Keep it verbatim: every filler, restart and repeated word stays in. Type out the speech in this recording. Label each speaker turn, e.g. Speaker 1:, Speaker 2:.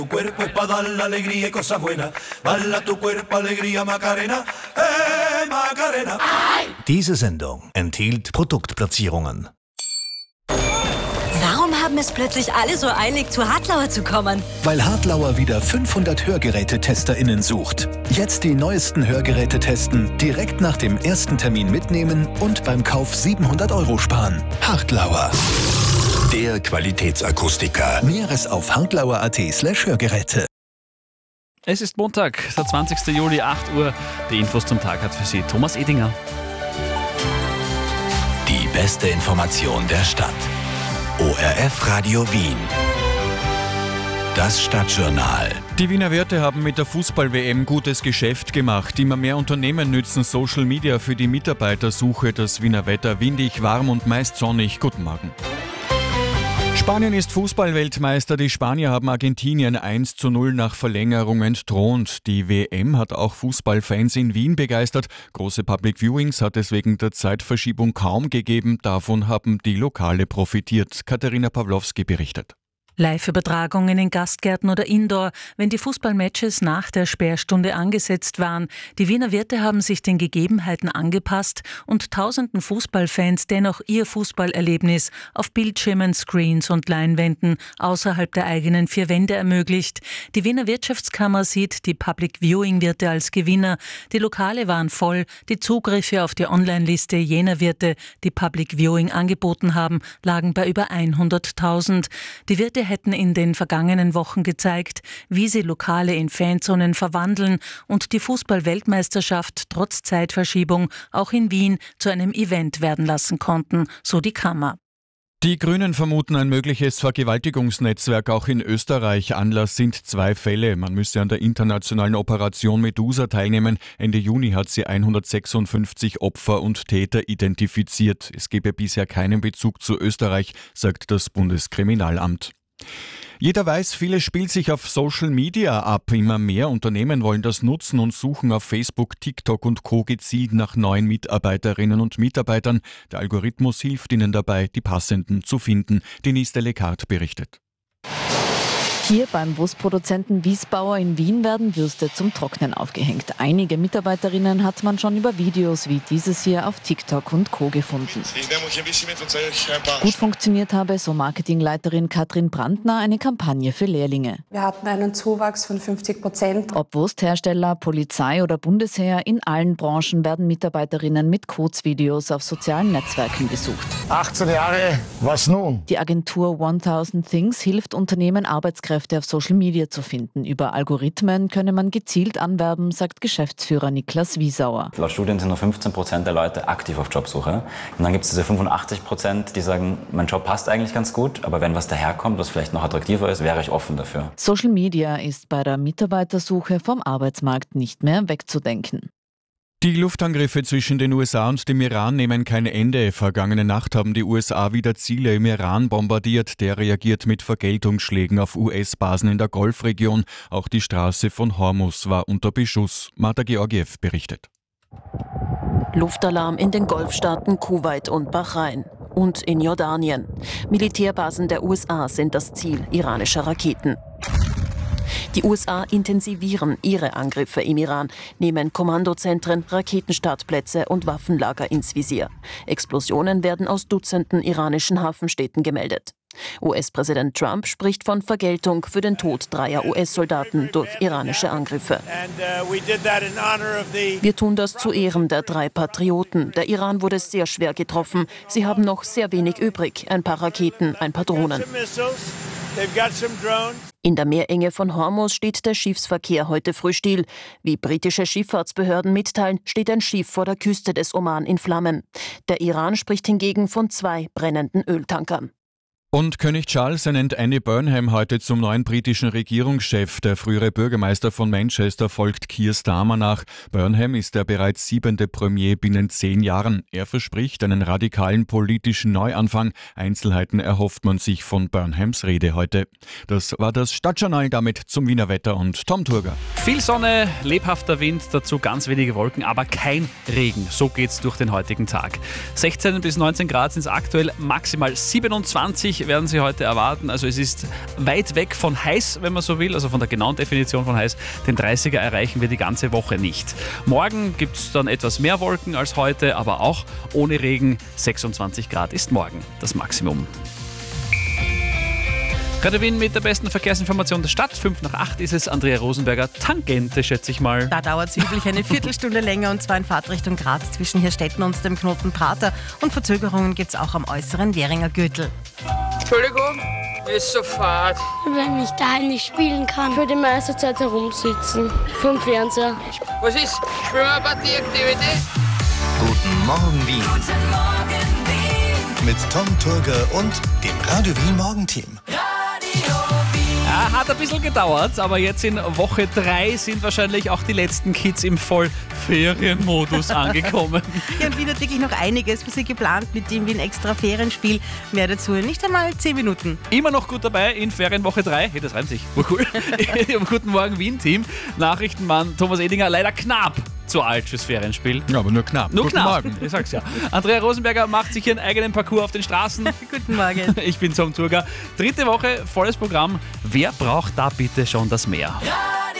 Speaker 1: Tu cuerpo es pa' dar la alegría y cosas buenas. Bala tu cuerpo, alegría, Macarena. Eh, Macarena.
Speaker 2: Diese Sendung enthielt Produktplatzierungen.
Speaker 3: Warum haben es plötzlich alle so eilig, zu Hartlauer zu kommen?
Speaker 2: Weil Hartlauer wieder fünfhundert HörgerätetesterInnen sucht. Jetzt die neuesten Hörgeräte testen, direkt nach dem ersten Termin mitnehmen und beim Kauf siebenhundert Euro sparen. Hartlauer. Der Qualitätsakustiker. Näheres auf hartlauer.at slash Hörgeräte.
Speaker 4: Es ist Montag, der zwanzigster Juli, acht Uhr. Die Infos zum Tag hat für Sie Thomas Edinger.
Speaker 2: Die beste Information der Stadt. O R F Radio Wien. Das Stadtjournal.
Speaker 5: Die Wiener Wirte haben mit der Fußball-W M gutes Geschäft gemacht. Immer mehr Unternehmen nützen Social Media für die Mitarbeitersuche. Das Wiener Wetter windig, warm und meist sonnig. Guten Morgen. Spanien ist Fußballweltmeister. Die Spanier haben Argentinien eins zu null nach Verlängerung entthront. Die W M hat auch Fußballfans in Wien begeistert. Große Public Viewings hat es wegen der Zeitverschiebung kaum gegeben. Davon haben die Lokale profitiert. Katharina Pawlowski berichtet.
Speaker 6: Live-Übertragungen in Gastgärten oder Indoor, wenn die Fußballmatches nach der Sperrstunde angesetzt waren. Die Wiener Wirte haben sich den Gegebenheiten angepasst und tausenden Fußballfans dennoch ihr Fußballerlebnis auf Bildschirmen, Screens und Leinwänden außerhalb der eigenen vier Wände ermöglicht. Die Wiener Wirtschaftskammer sieht die Public Viewing-Wirte als Gewinner. Die Lokale waren voll, die Zugriffe auf die Online-Liste jener Wirte, die Public Viewing angeboten haben, lagen bei über hunderttausend. Die Wirte hätten in den vergangenen Wochen gezeigt, wie sie Lokale in Fanzonen verwandeln und die Fußball-Weltmeisterschaft trotz Zeitverschiebung auch in Wien zu einem Event werden lassen konnten, so die Kammer.
Speaker 5: Die Grünen vermuten ein mögliches Vergewaltigungsnetzwerk auch in Österreich. Anlass sind zwei Fälle. Man müsse an der internationalen Operation Medusa teilnehmen. Ende Juni hat sie hundertsechsundfünfzig Opfer und Täter identifiziert. Es gebe bisher keinen Bezug zu Österreich, sagt das Bundeskriminalamt. Jeder weiß, vieles spielt sich auf Social Media ab. Immer mehr Unternehmen wollen das nutzen und suchen auf Facebook, TikTok und Co. gezielt nach neuen Mitarbeiterinnen und Mitarbeitern. Der Algorithmus hilft ihnen dabei, die passenden zu finden. Denise Delecart berichtet.
Speaker 7: Hier beim Wurstproduzenten Wiesbauer in Wien werden Würste zum Trocknen aufgehängt. Einige Mitarbeiterinnen hat man schon über Videos wie dieses hier auf TikTok und Co. gefunden.
Speaker 8: Ich nehme euch ein bisschen mit und zeige euch ein paar.
Speaker 7: Gut funktioniert habe, so Marketingleiterin Katrin Brandner, eine Kampagne für Lehrlinge.
Speaker 9: Wir hatten einen Zuwachs von fünfzig Prozent.
Speaker 7: Ob Wursthersteller, Polizei oder Bundesheer, in allen Branchen werden Mitarbeiterinnen mit Kurzvideos auf sozialen Netzwerken gesucht.
Speaker 8: achtzehn Jahre, was nun?
Speaker 7: Die Agentur tausend Things hilft Unternehmen, Arbeitskräfte auf Social Media zu finden. Über Algorithmen könne man gezielt anwerben, sagt Geschäftsführer Niklas Wiesauer.
Speaker 10: Laut Studien sind nur fünfzehn Prozent der Leute aktiv auf Jobsuche. Und dann gibt es diese fünfundachtzig Prozent, die sagen, mein Job passt eigentlich ganz gut, aber wenn was daherkommt, was vielleicht noch attraktiver ist, wäre ich offen dafür.
Speaker 7: Social Media ist bei der Mitarbeitersuche vom Arbeitsmarkt nicht mehr wegzudenken.
Speaker 5: Die Luftangriffe zwischen den U S A und dem Iran nehmen kein Ende. Vergangene Nacht haben die U S A wieder Ziele im Iran bombardiert. Der reagiert mit Vergeltungsschlägen auf U S-Basen in der Golfregion. Auch die Straße von Hormuz war unter Beschuss. Marta Georgiev berichtet.
Speaker 11: Luftalarm in den Golfstaaten Kuwait und Bahrain und in Jordanien. Militärbasen der U S A sind das Ziel iranischer Raketen. Die U S A intensivieren ihre Angriffe im Iran, nehmen Kommandozentren, Raketenstartplätze und Waffenlager ins Visier. Explosionen werden aus Dutzenden iranischen Hafenstädten gemeldet. U S-Präsident Trump spricht von Vergeltung für den Tod dreier U S-Soldaten durch iranische Angriffe. Wir tun das zu Ehren der drei Patrioten. Der Iran wurde sehr schwer getroffen. Sie haben noch sehr wenig übrig, ein paar Raketen, ein paar Drohnen. In der Meerenge von Hormuz steht der Schiffsverkehr heute früh still. Wie britische Schifffahrtsbehörden mitteilen, steht ein Schiff vor der Küste des Oman in Flammen. Der Iran spricht hingegen von zwei brennenden Öltankern.
Speaker 5: Und König Charles ernennt Andy Burnham heute zum neuen britischen Regierungschef. Der frühere Bürgermeister von Manchester folgt Keir Starmer nach. Burnham ist der bereits siebente Premier binnen zehn Jahren. Er verspricht einen radikalen politischen Neuanfang. Einzelheiten erhofft man sich von Burnhams Rede heute. Das war das Stadtjournal, damit zum Wiener Wetter und Tom Turger.
Speaker 4: Viel Sonne, lebhafter Wind, dazu ganz wenige Wolken, aber kein Regen. So geht's durch den heutigen Tag. sechzehn bis neunzehn Grad sind es aktuell, maximal siebenundzwanzig dreißig werden sie heute erwarten. Also es ist weit weg von heiß, wenn man so will, also von der genauen Definition von heiß. Den dreißiger erreichen wir die ganze Woche nicht. Morgen gibt es dann etwas mehr Wolken als heute, aber auch ohne Regen. sechsundzwanzig Grad ist morgen das Maximum. Radio Wien mit der besten Verkehrsinformation der Stadt. fünf nach acht ist es. Andrea Rosenberger, Tangente, schätze ich mal.
Speaker 12: Da dauert es üblich eine Viertelstunde länger, und zwar in Fahrtrichtung Graz zwischen Hirstetten und dem Knoten Prater. Und Verzögerungen gibt es auch am äußeren Währinger Gürtel.
Speaker 13: Entschuldigung, ist so fad.
Speaker 14: Wenn ich daheim nicht spielen kann, für die meiste Zeit herumsitzen. Vom Fernseher.
Speaker 13: Was ist? Spielen wir eine Partieaktivität?
Speaker 15: Guten Morgen Wien.
Speaker 3: Guten Morgen, Wien.
Speaker 15: Mit Tom Turger und dem Radio Wien Morgenteam.
Speaker 4: Ja, hat ein bisschen gedauert, aber jetzt in Woche drei sind wahrscheinlich auch die letzten Kids im Vollferienmodus angekommen.
Speaker 12: Ja, und Wien hat wirklich noch einiges für Sie geplant mit dem Wien Extra Ferienspiel. Mehr dazu in nicht einmal zehn Minuten.
Speaker 4: Immer noch gut dabei in Ferienwoche drei. Hey, das reimt sich. Oh, cool. Im Guten Morgen Wien-Team. Nachrichtenmann Thomas Edinger, leider knapp zu alt fürs Ferienspiel.
Speaker 5: Ja, aber nur knapp.
Speaker 4: Nur
Speaker 5: Guten
Speaker 4: knapp.
Speaker 5: Morgen.
Speaker 4: Ich sag's ja. Andrea Rosenberger macht sich ihren eigenen Parcours auf den Straßen.
Speaker 12: Guten Morgen.
Speaker 4: Ich bin Tom Turger. Dritte Woche, volles Programm. Wer braucht da bitte schon das Meer?